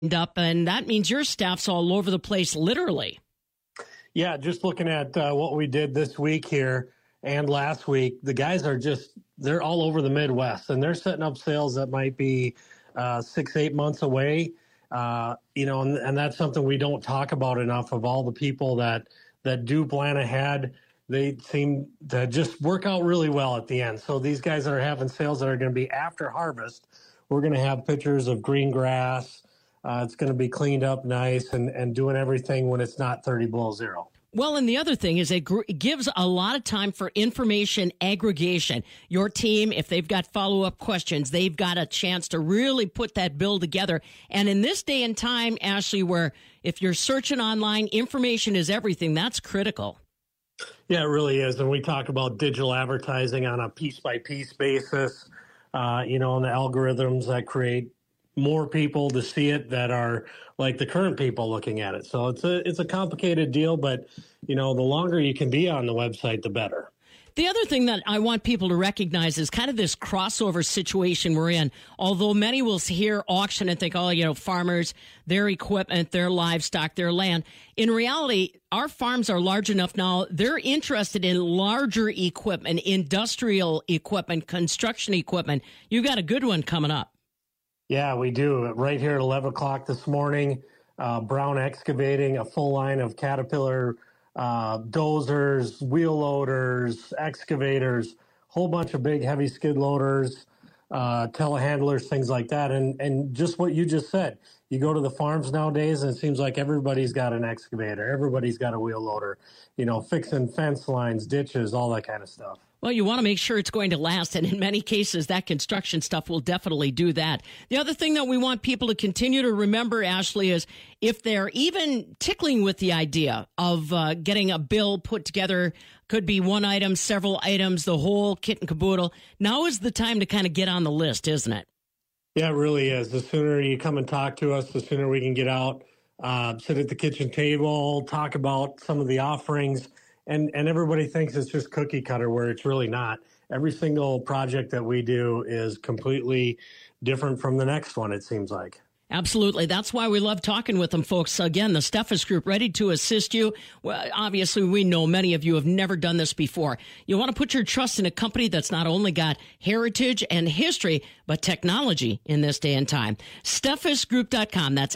up, and that means your staff's all over the place, literally. Yeah, just looking at what we did this week here and last week, the guys are they're all over the Midwest, and they're setting up sales that might be 6-8 months away. And that's something we don't talk about enough. Of all the people that do plan ahead, they seem to just work out really well at the end. So these guys that are having sales that are going to be after harvest, we're going to have pictures of green grass. It's going to be cleaned up nice and doing everything when it's not 30 below zero. Well, and the other thing is it gives a lot of time for information aggregation. Your team, if they've got follow-up questions, they've got a chance to really put that bill together. And in this day and time, Ashley, where if you're searching online, information is everything, that's critical. Yeah, it really is. And we talk about digital advertising on a piece-by-piece basis, and the algorithms that create more people to see it that are like the current people looking at it. So it's a complicated deal, but the longer you can be on the website, the better. The other thing that I want people to recognize is kind of this crossover situation we're in. Although many will hear auction and think, farmers, their equipment, their livestock, their land. In reality, our farms are large enough now. They're interested in larger equipment, industrial equipment, construction equipment. You got a good one coming up. Yeah, we do. Right here at 11 o'clock this morning, Brown Excavating, a full line of Caterpillar dozers, wheel loaders, excavators, whole bunch of big heavy skid loaders, telehandlers, things like that. And just what you just said, you go to the farms nowadays and it seems like everybody's got an excavator, everybody's got a wheel loader, fixing fence lines, ditches, all that kind of stuff. Well, you want to make sure it's going to last, and in many cases, that construction stuff will definitely do that. The other thing that we want people to continue to remember, Ashley, is if they're even tickling with the idea of getting a bill put together, could be one item, several items, the whole kit and caboodle, now is the time to kind of get on the list, isn't it? Yeah, it really is. The sooner you come and talk to us, the sooner we can get out, sit at the kitchen table, talk about some of the offerings. And everybody thinks it's just cookie cutter, where it's really not. Every single project that we do is completely different from the next one, it seems like. Absolutely. That's why we love talking with them, folks. Again, the Steffes Group, ready to assist you. Well, obviously, we know many of you have never done this before. You want to put your trust in a company that's not only got heritage and history, but technology in this day and time. SteffesGroup.com. That's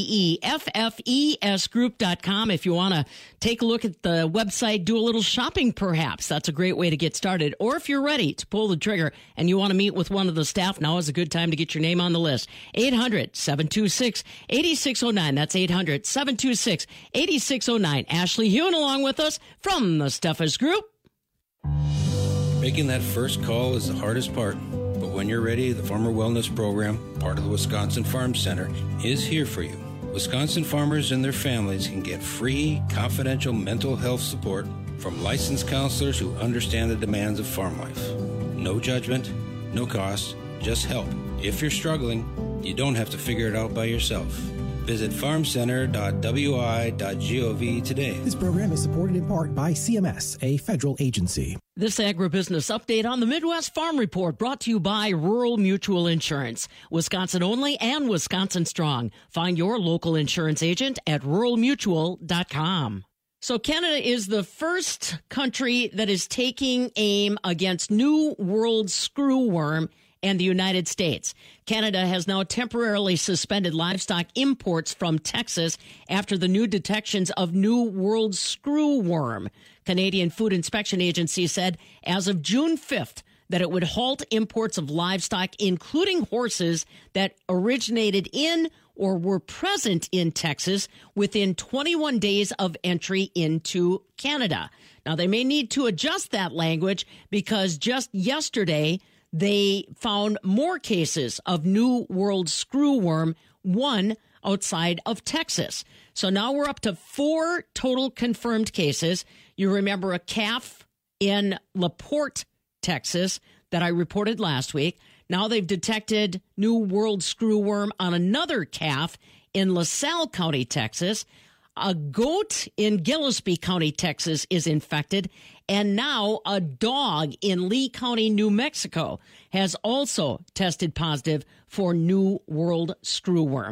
STEFFES Group.com. If you want to take a look at the website, do a little shopping, perhaps. That's a great way to get started. Or if you're ready to pull the trigger and you want to meet with one of the staff, now is a good time to get your name on the list. 800-726-8609. That's 800-726-8609. Ashley Hewen along with us from the Steffes Group. Making that first call is the hardest part. But when you're ready, the Farmer Wellness Program, part of the Wisconsin Farm Center, is here for you. Wisconsin farmers and their families can get free, confidential mental health support from licensed counselors who understand the demands of farm life. No judgment, no cost, just help. If you're struggling, you don't have to figure it out by yourself. Visit farmcenter.wi.gov today. This program is supported in part by CMS, a federal agency. This agribusiness update on the Midwest Farm Report brought to you by Rural Mutual Insurance. Wisconsin only and Wisconsin strong. Find your local insurance agent at ruralmutual.com. So Canada is the first country that is taking aim against New World screwworm and the United States. Canada has now temporarily suspended livestock imports from Texas after the new detections of New World screwworm. Canadian Food Inspection Agency said as of June 5th that it would halt imports of livestock, including horses that originated in or were present in Texas within 21 days of entry into Canada. Now, they may need to adjust that language because just yesterday, they found more cases of New World screwworm, one outside of Texas. So now we're up to 4 total confirmed cases. You remember a calf in LaPorte, Texas, that I reported last week. Now they've detected New World screwworm on another calf in LaSalle County, Texas. A goat in Gillespie County, Texas is infected. And now a dog in Lee County, New Mexico has also tested positive for New World screwworm.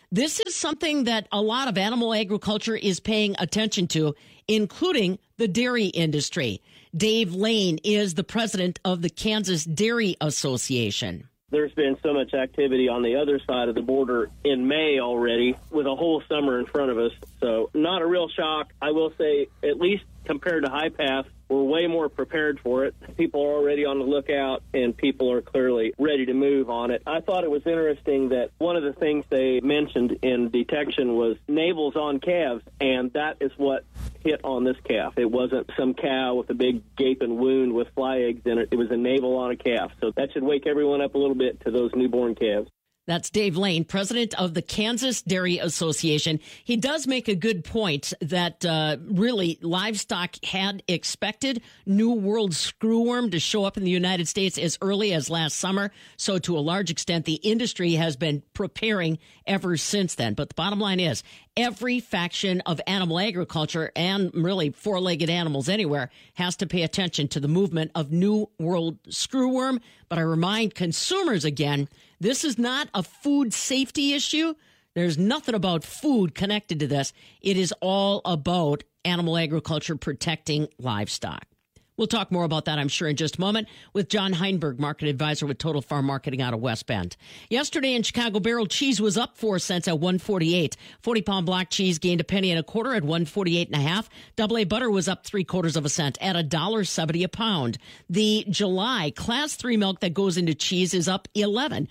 This is something that a lot of animal agriculture is paying attention to, including the dairy industry. Dave Lane is the president of the Kansas Dairy Association. There's been so much activity on the other side of the border in May already, with a whole summer in front of us. So not a real shock. I will say, at least compared to High Path, we're way more prepared for it. People are already on the lookout, and people are clearly ready to move on it. I thought it was interesting that one of the things they mentioned in detection was navels on calves, and that is what hit on this calf. It wasn't some cow with a big gaping wound with fly eggs in it. It was a navel on a calf. So that should wake everyone up a little bit to those newborn calves. That's Dave Lane, president of the Kansas Dairy Association. He does make a good point that really livestock had expected New World screwworm to show up in the United States as early as last summer. So to a large extent, the industry has been preparing ever since then. But the bottom line is every faction of animal agriculture and really four-legged animals anywhere has to pay attention to the movement of New World screwworm. But I remind consumers again, this is not a food safety issue. There's nothing about food connected to this. It is all about animal agriculture protecting livestock. We'll talk more about that, I'm sure, in just a moment with John Heinberg, market advisor with Total Farm Marketing out of West Bend. Yesterday in Chicago, barrel cheese was up 4 cents at $1.48. 40-pound block cheese gained a penny and a quarter at $1.48.5. Double-A butter was up 3/4 cents at $1.70 a pound. The July Class 3 milk that goes into cheese is up 11,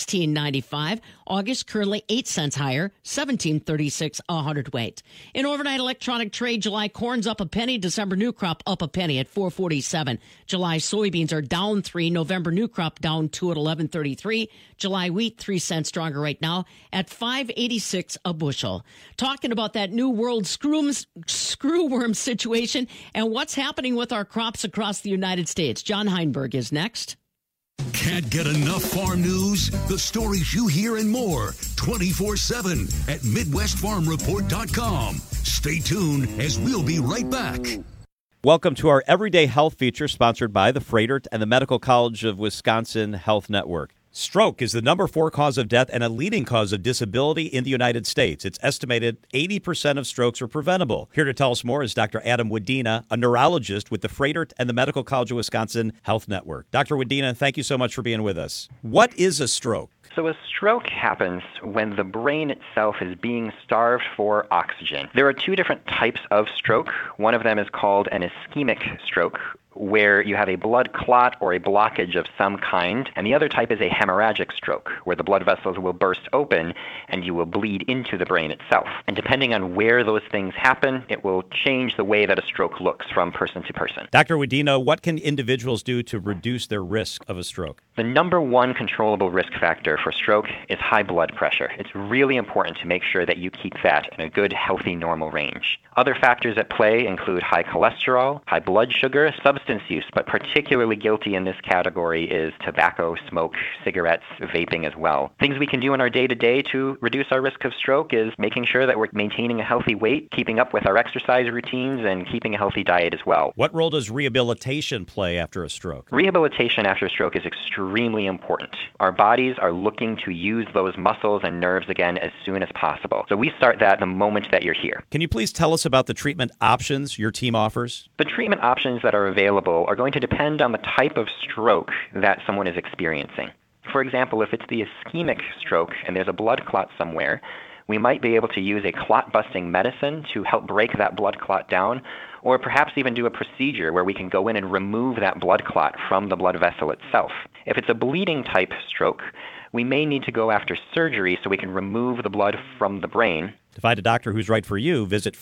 $16.95. August currently 8 cents higher, $17.36 a hundredweight. In overnight electronic trade, July corn's up a penny, December new crop up a penny at $4.47. July soybeans are down 3, November new crop down 2 at $11.33. July wheat 3 cents stronger right now at $5.86 a bushel. Talking about that New World screwworm situation and what's happening with our crops across the United States. John Heinberg is next. Can't get enough farm news? The stories you hear and more 24/7 at MidwestFarmReport.com. Stay tuned as we'll be right back. Welcome to our Everyday Health feature sponsored by the Froedtert and the Medical College of Wisconsin Health Network. Stroke is the number 4 cause of death and a leading cause of disability in the United States. It's estimated 80% of strokes are preventable. Here to tell us more is Dr. Adam Wadena, a neurologist with the Froedtert and the Medical College of Wisconsin Health Network. Dr. Wadena, thank you so much for being with us. What is a stroke? So a stroke happens when the brain itself is being starved for oxygen. There are 2 different types of stroke. One of them is called an ischemic stroke, where you have a blood clot or a blockage of some kind, and the other type is a hemorrhagic stroke, where the blood vessels will burst open and you will bleed into the brain itself. And depending on where those things happen, it will change the way that a stroke looks from person to person. Dr. Wadena, what can individuals do to reduce their risk of a stroke? The number 1 controllable risk factor for stroke is high blood pressure. It's really important to make sure that you keep that in a good, healthy, normal range. Other factors at play include high cholesterol, high blood sugar, substance use, but particularly guilty in this category is tobacco, smoke, cigarettes, vaping as well. Things we can do in our day-to-day to reduce our risk of stroke is making sure that we're maintaining a healthy weight, keeping up with our exercise routines, and keeping a healthy diet as well. What role does rehabilitation play after a stroke? Rehabilitation after a stroke is extremely important. Our bodies are looking to use those muscles and nerves again as soon as possible. So we start that the moment that you're here. Can you please tell us about the treatment options your team offers? The treatment options that are available are going to depend on the type of stroke that someone is experiencing. For example, if it's the ischemic stroke and there's a blood clot somewhere, we might be able to use a clot-busting medicine to help break that blood clot down, or perhaps even do a procedure where we can go in and remove that blood clot from the blood vessel itself. If it's a bleeding type stroke, we may need to go after surgery so we can remove the blood from the brain. To find a doctor who's right for you, visit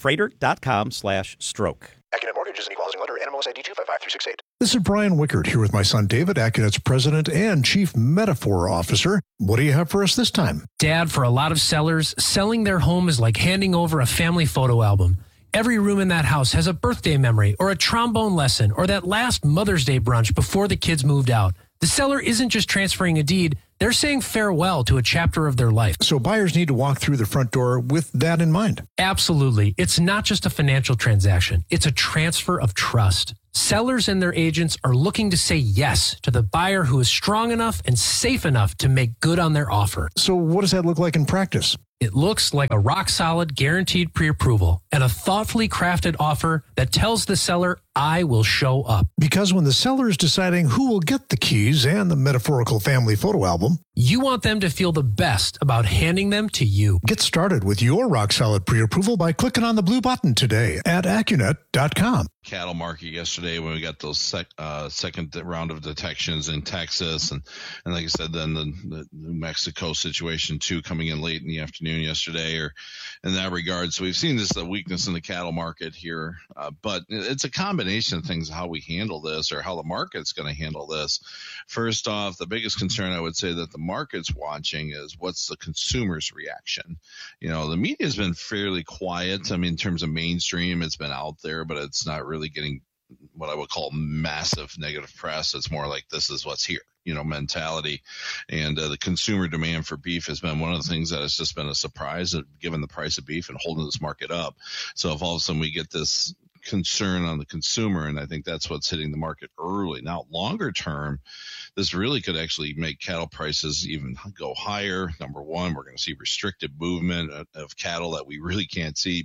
Froedtert.com/stroke. Accunet Mortgage is an equal housing lender. NMLS ID 255368. This is Brian Wickert here with my son David, Accunet's president and chief metaphor officer. What do you have for us this time? Dad, for a lot of sellers, selling their home is like handing over a family photo album. Every room in that house has a birthday memory or a trombone lesson or that last Mother's Day brunch before the kids moved out. The seller isn't just transferring a deed, they're saying farewell to a chapter of their life. So buyers need to walk through the front door with that in mind. Absolutely. It's not just a financial transaction. It's a transfer of trust. Sellers and their agents are looking to say yes to the buyer who is strong enough and safe enough to make good on their offer. So what does that look like in practice? It looks like a rock-solid, guaranteed pre-approval and a thoughtfully crafted offer that tells the seller, I will show up. Because when the seller is deciding who will get the keys and the metaphorical family photo album, you want them to feel the best about handing them to you. Get started with your rock-solid pre-approval by clicking on the blue button today at Accunet.com. Cattle market yesterday when we got those second round of detections in Texas and like I said, then the New Mexico situation too coming in late in the afternoon yesterday, or in that regard. So we've seen this weakness in the cattle market here, but it's a combination of things, how we handle this or how the market's going to handle this. First off, the biggest concern I would say that the market's watching is what's the consumer's reaction. The media has been fairly quiet. I mean, in terms of mainstream, it's been out there, but it's not really getting what I would call massive negative press. It's more like this is what's here, mentality. And the consumer demand for beef has been one of the things that has just been a surprise given the price of beef and holding this market up. So if all of a sudden we get this concern on the consumer, and I think that's what's hitting the market early. Now, longer term, this really could actually make cattle prices even go higher. Number one, we're going to see restricted movement of cattle that we really can't see.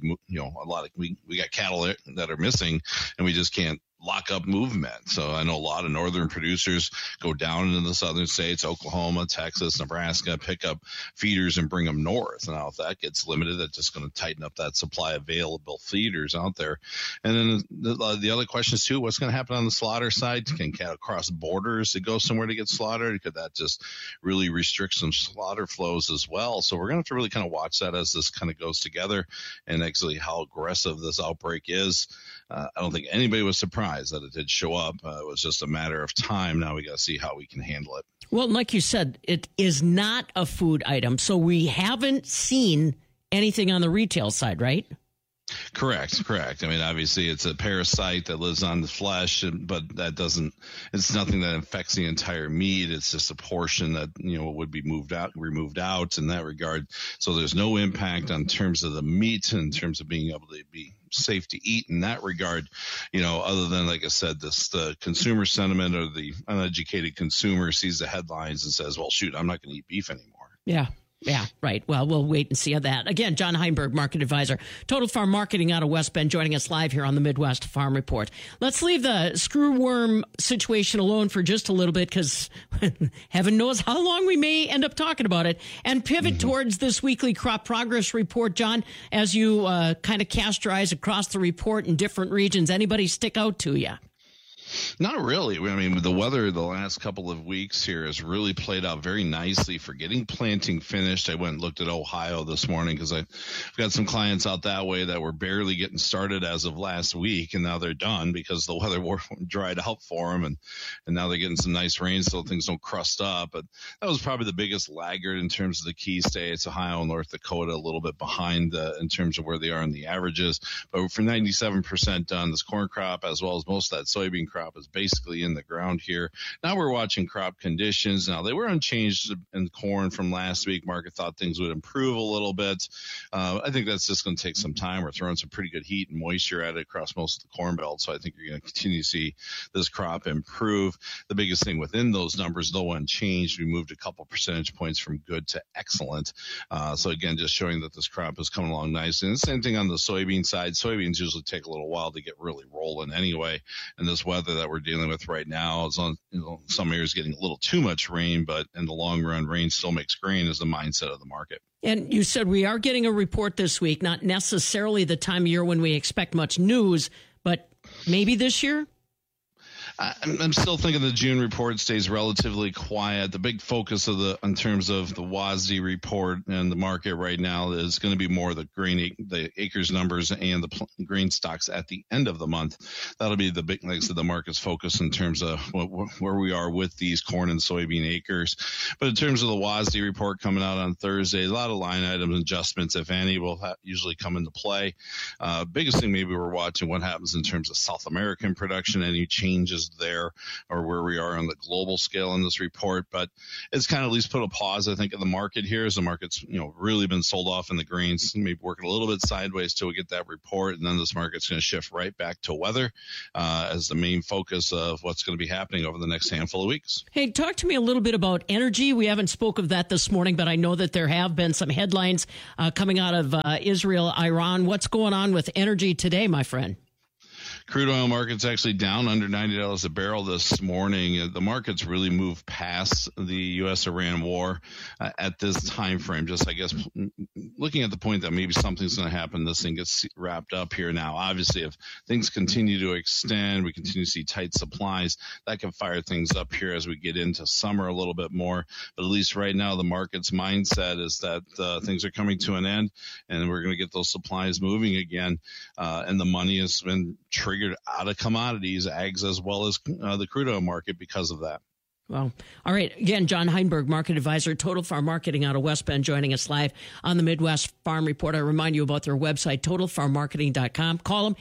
We got cattle that are missing, and we just can't lock up movement. So I know a lot of northern producers go down into the southern states, Oklahoma, Texas, Nebraska, pick up feeders and bring them north. Now, if that gets limited, that's just going to tighten up that supply of available feeders out there. And then the other question is, too, what's going to happen on the slaughter side? Can cattle cross borders to go somewhere to get slaughtered? Could that just really restrict some slaughter flows as well? So we're going to have to really kind of watch that as this kind of goes together and actually how aggressive this outbreak is. I don't think anybody was surprised that it did show up. It was just a matter of time. Now we got to see how we can handle it. Well, like you said, it is not a food item, so we haven't seen anything on the retail side, right? Correct. I mean, obviously it's a parasite that lives on the flesh, but it's nothing that infects the entire meat. It's just a portion that, would be removed out in that regard. So there's no impact on terms of the meat, in terms of being able to be safe to eat in that regard, other than, like I said, the consumer sentiment or the uneducated consumer sees the headlines and says, well, shoot, I'm not going to eat beef anymore. Yeah, right. Well, we'll wait and see on that. Again, John Heinberg, Market Advisor, Total Farm Marketing out of West Bend, joining us live here on the Midwest Farm Report. Let's leave the screwworm situation alone for just a little bit, because heaven knows how long we may end up talking about it, and pivot towards this weekly crop progress report. John, as you kind of cast your eyes across the report in different regions, anybody stick out to you? Not really. I mean, the weather the last couple of weeks here has really played out very nicely for getting planting finished. I went and looked at Ohio this morning because I've got some clients out that way that were barely getting started as of last week, and now they're done because the weather dried out for them, and now they're getting some nice rain so things don't crust up. But that was probably the biggest laggard in terms of the key states. Ohio and North Dakota a little bit behind in terms of where they are in the averages. But for 97% done, this corn crop as well as most of that soybean crop is basically in the ground here. Now we're watching crop conditions. Now they were unchanged in corn from last week. Market thought things would improve a little bit. I think that's just going to take some time. We're throwing some pretty good heat and moisture at it across most of the corn belt. So I think you're going to continue to see this crop improve. The biggest thing within those numbers, though unchanged, we moved a couple percentage points from good to excellent. So again, just showing that this crop is coming along nicely. And the same thing on the soybean side. Soybeans usually take a little while to get really rolling anyway. And this weather that we're dealing with right now is on, some areas getting a little too much rain, but in the long run, rain still makes grain is the mindset of the market. And you said we are getting a report this week, not necessarily the time of year when we expect much news, but maybe this year? I'm still thinking the June report stays relatively quiet. The big focus in terms of the WASDE report and the market right now is going to be more the acres numbers and the grain stocks at the end of the month. That'll be the big legs of the market's focus in terms of where we are with these corn and soybean acres. But in terms of the WASDE report coming out on Thursday, a lot of line item adjustments, if any, will usually come into play. Biggest thing maybe we're watching what happens in terms of South American production, any changes numbers there or where we are on the global scale in this report, but it's kind of at least put a pause, I think, in the market here, as the market's really been sold off in the greens, maybe working a little bit sideways till we get that report, and then this market's going to shift right back to weather as the main focus of what's going to be happening over the next handful of weeks. Hey, talk to me a little bit about energy. We haven't spoke of that this morning, but I know that there have been some headlines coming out of Israel, Iran. What's going on with energy today, my friend? Crude oil market's actually down under $90 a barrel this morning. The market's really moved past the U.S.-Iran war at this time frame. Just, I guess, looking at the point that maybe something's going to happen, this thing gets wrapped up here now. Obviously, if things continue to extend, we continue to see tight supplies, that can fire things up here as we get into summer a little bit more. But at least right now, the market's mindset is that things are coming to an end, and we're going to get those supplies moving again. And the money has been triggered out of commodities, ags, as well as the crude oil market because of that. Well, all right. Again, John Heinberg, market advisor, Total Farm Marketing out of West Bend, joining us live on the Midwest Farm Report. I remind you about their website, totalfarmmarketing.com. Call them,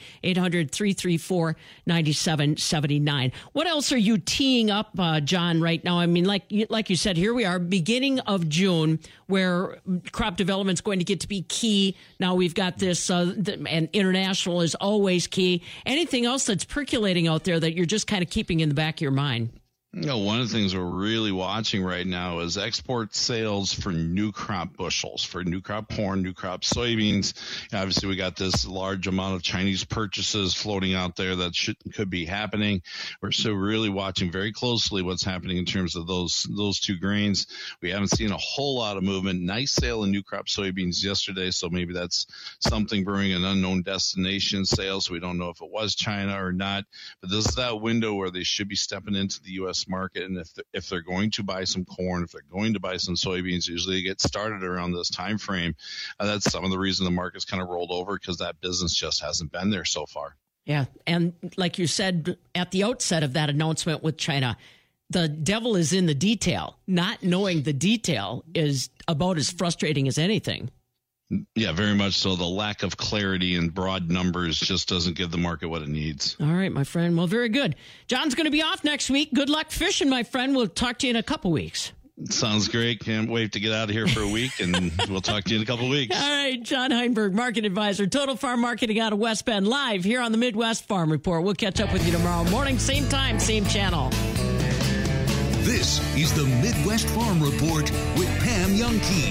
800-334-9779. What else are you teeing up, John, right now? I mean, like you said, here we are, beginning of June, where crop development is going to get to be key. Now we've got this, and international is always key. Anything else that's percolating out there that you're just kind of keeping in the back of your mind? One of the things we're really watching right now is export sales for new crop bushels, for new crop corn, new crop soybeans. Obviously, we got this large amount of Chinese purchases floating out there that could be happening. We're still really watching very closely what's happening in terms of those two grains. We haven't seen a whole lot of movement. Nice sale in new crop soybeans yesterday, so maybe that's something brewing, an unknown destination sale, so we don't know if it was China or not. But this is that window where they should be stepping into the U.S. market, and if they're going to buy some corn, if they're going to buy some soybeans, usually they get started around this time frame. That's some of the reason the market's kind of rolled over, because that business just hasn't been there so far. Yeah, and like you said at the outset of that announcement with China, the devil is in the detail. Not knowing the detail is about as frustrating as anything. Yeah, very much so. The lack of clarity and broad numbers just doesn't give the market what it needs. All right, my friend. Well, very good. John's going to be off next week. Good luck fishing, my friend. We'll talk to you in a couple weeks. Sounds great. Can't wait to get out of here for a week, and we'll talk to you in a couple weeks. All right, John Heinberg, market advisor, Total Farm Marketing out of West Bend, live here on the Midwest Farm Report. We'll catch up with you tomorrow morning, same time, same channel. This is the Midwest Farm Report with Pam Youngkey.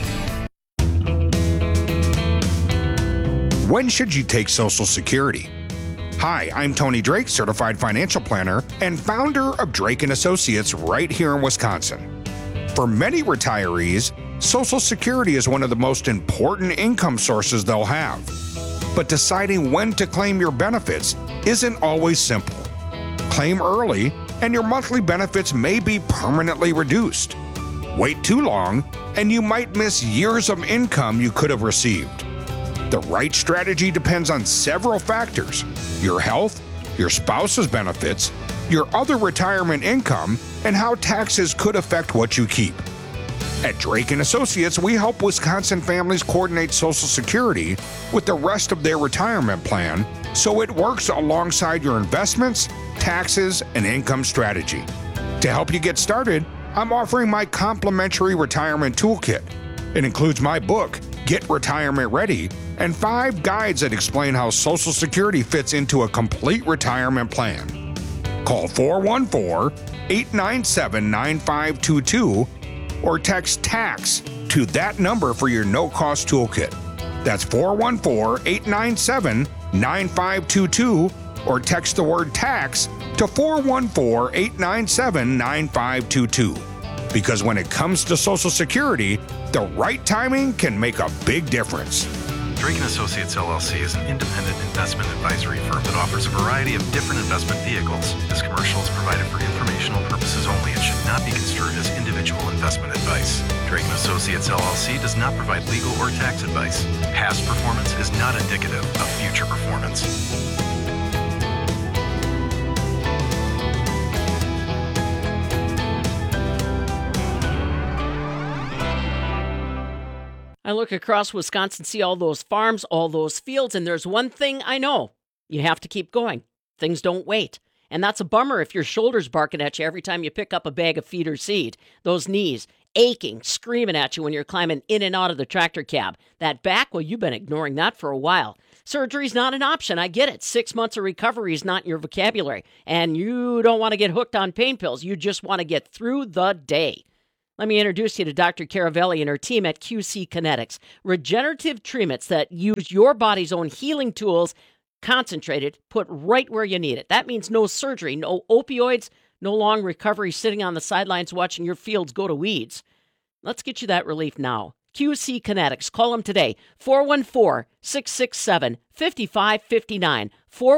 When should you take Social Security? Hi, I'm Tony Drake, certified financial planner and founder of Drake & Associates right here in Wisconsin. For many retirees, Social Security is one of the most important income sources they'll have. But deciding when to claim your benefits isn't always simple. Claim early, and your monthly benefits may be permanently reduced. Wait too long, and you might miss years of income you could have received. The right strategy depends on several factors: your health, your spouse's benefits, your other retirement income, and how taxes could affect what you keep. At Drake & Associates, we help Wisconsin families coordinate Social Security with the rest of their retirement plan so it works alongside your investments, taxes, and income strategy. To help you get started, I'm offering my complimentary retirement toolkit. It includes my book, Get Retirement Ready, and 5 guides that explain how Social Security fits into a complete retirement plan. Call 414-897-9522 or text TAX to that number for your no-cost toolkit. That's 414-897-9522 or text the word TAX to 414-897-9522. Because when it comes to Social Security, the right timing can make a big difference. Drake & Associates LLC is an independent investment advisory firm that offers a variety of different investment vehicles. This commercial is provided for informational purposes only and should not be construed as individual investment advice. Drake & Associates LLC does not provide legal or tax advice. Past performance is not indicative of future performance. I look across Wisconsin, see all those farms, all those fields, and there's one thing I know. You have to keep going. Things don't wait. And that's a bummer if your shoulder's barking at you every time you pick up a bag of feed or seed. Those knees aching, screaming at you when you're climbing in and out of the tractor cab. That back, well, you've been ignoring that for a while. Surgery's not an option. I get it. 6 months of recovery is not in your vocabulary. And you don't want to get hooked on pain pills. You just want to get through the day. Let me introduce you to Dr. Caravelli and her team at QC Kinetics. Regenerative treatments that use your body's own healing tools, concentrated, put right where you need it. That means no surgery, no opioids, no long recovery sitting on the sidelines watching your fields go to weeds. Let's get you that relief now. QC Kinetics. Call them today. 414-667-5559.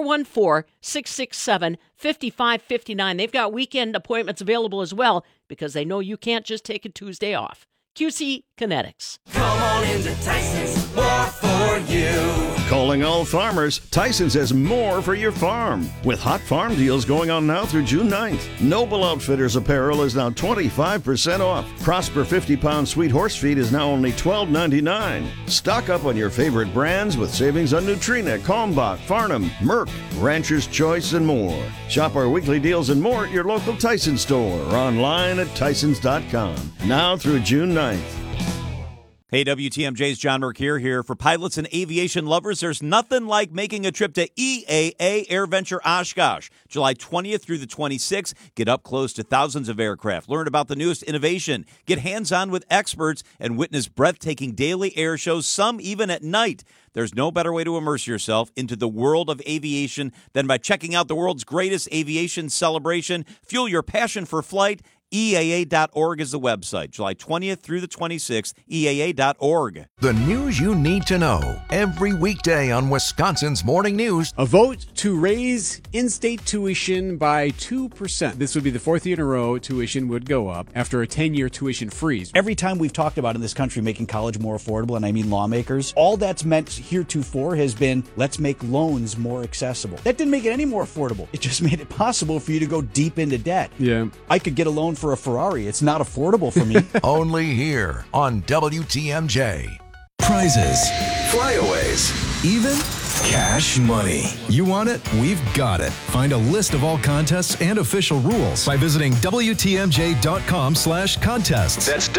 414-667-5559. They've got weekend appointments available as well because they know you can't just take a Tuesday off. QC Kinetics. Come on into Tyson's, more for you. Calling all farmers, Tyson's has more for your farm. With hot farm deals going on now through June 9th. Noble Outfitters apparel is now 25% off. Prosper 50-pound sweet horse feed is now only $12.99. Stock up on your favorite brands with savings on Nutrena, Kalmbach, Farnham, Merck, Rancher's Choice, and more. Shop our weekly deals and more at your local Tyson store or online at Tysons.com. Now through June 9th. Hey, WTMJ's John Merck here for pilots and aviation lovers. There's nothing like making a trip to EAA AirVenture Oshkosh. July 20th through the 26th. Get up close to thousands of aircraft. Learn about the newest innovation. Get hands-on with experts and witness breathtaking daily air shows, some even at night. There's no better way to immerse yourself into the world of aviation than by checking out the world's greatest aviation celebration. Fuel your passion for flight. EAA.org is the website. July 20th through the 26th, EAA.org. The news you need to know every weekday on Wisconsin's Morning News. A vote to raise in-state tuition by 2%. This would be the fourth year in a row tuition would go up after a 10-year tuition freeze. Every time we've talked about in this country making college more affordable, and I mean lawmakers, all that's meant heretofore has been let's make loans more accessible. That didn't make it any more affordable. It just made it possible for you to go deep into debt. Yeah. I could get a loan for a Ferrari. It's not affordable for me. Only here on WTMJ. Prizes, flyaways, even cash money. You want it? We've got it. Find a list of all contests and official rules by visiting WTMJ.com/contests. That's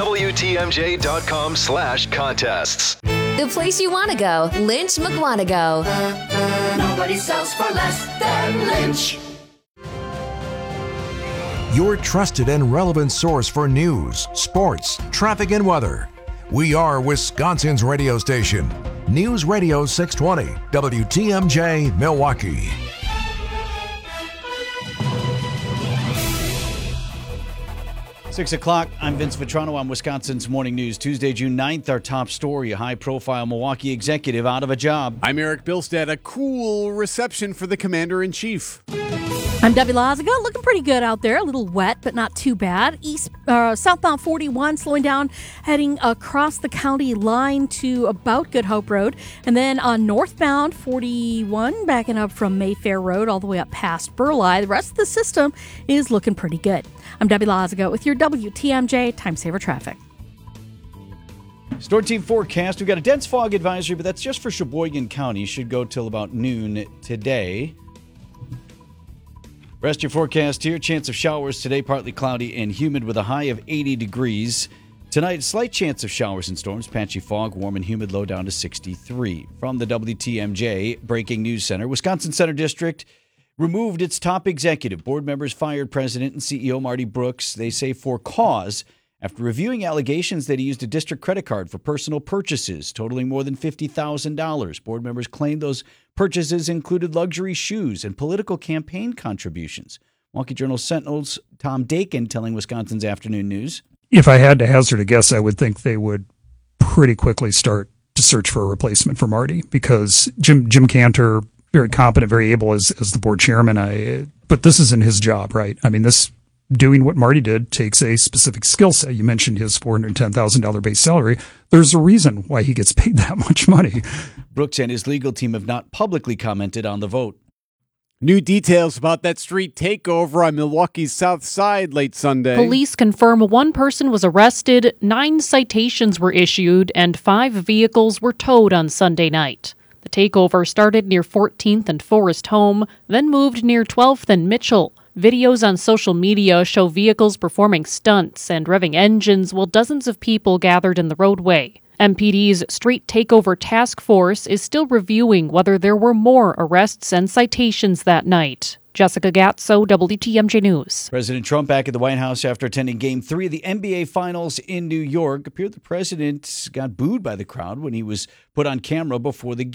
WTMJ.com/contests. The place you want to go, Lynch McWanago. Nobody sells for less than Lynch. Your trusted and relevant source for news, sports, traffic, and weather. We are Wisconsin's radio station. News Radio 620, WTMJ, Milwaukee. Six o'clock. I'm Vince Vitrano on Wisconsin's Morning News. Tuesday, June 9th, our top story, a high-profile Milwaukee executive out of a job. I'm Eric Bilstead. A cool reception for the commander-in-chief. I'm Debbie Lazaga. Looking pretty good out there. A little wet, but not too bad. Southbound 41 slowing down, heading across the county line to about Good Hope Road. And then on northbound 41, backing up from Mayfair Road all the way up past Burleigh. The rest of the system is looking pretty good. I'm Debbie Lazaga with your WTMJ Time Saver Traffic. Storm team forecast. We've got a dense fog advisory, but that's just for Sheboygan County. Should go till about noon today. Rest your forecast here. Chance of showers today, partly cloudy and humid with a high of 80 degrees. Tonight, slight chance of showers and storms, patchy fog, warm and humid, low down to 63. From the WTMJ Breaking News Center, Wisconsin Center District removed its top executive. Board members fired President and CEO Marty Brooks, they say for cause, after reviewing allegations that he used a district credit card for personal purchases totaling more than $50,000. Board members claimed those purchases included luxury shoes and political campaign contributions. Milwaukee Journal Sentinel's Tom Dakin telling Wisconsin's Afternoon News. If I had to hazard a guess, I would think they would pretty quickly start to search for a replacement for Marty, because Jim Cantor, very competent, very able as the board chairman. But this isn't his job, right? I mean, doing what Marty did takes a specific skill set. You mentioned his $410,000 base salary. There's a reason why he gets paid that much money. Brooks and his legal team have not publicly commented on the vote. New details about that street takeover on Milwaukee's South Side late Sunday. Police confirm one person was arrested, 9 citations were issued, and 5 vehicles were towed on Sunday night. The takeover started near 14th and Forest Home, then moved near 12th and Mitchell. Videos on social media show vehicles performing stunts and revving engines while dozens of people gathered in the roadway. MPD's Street Takeover Task Force is still reviewing whether there were more arrests and citations that night. Jessica Gatso, WTMJ News. President Trump back at the White House after attending Game 3 of the NBA Finals in New York. Appeared the president got booed by the crowd when he was put on camera before the game.